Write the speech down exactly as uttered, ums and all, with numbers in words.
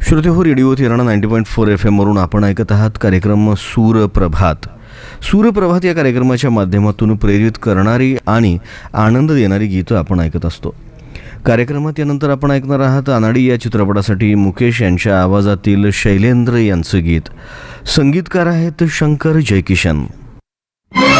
श्रोते हो, radio Terna ninety point four F एमवरून आपण ऐकत आहात कार्यक्रम सूरप्रभात. सूरप्रभात या कार्यक्रमाच्या माध्यमातून प्रेरित करणारी आणि आनंद देणारी गीतं आपण ऐकत असतो. कार्यक्रमात यानंतर आपण ऐकणार आहात अनाडी या चित्रपटासाठी मुकेश यांच्या आवाजातील शैलेंद्र यांचं गीत. संगीतकार आहेत शंकर जयकिशन.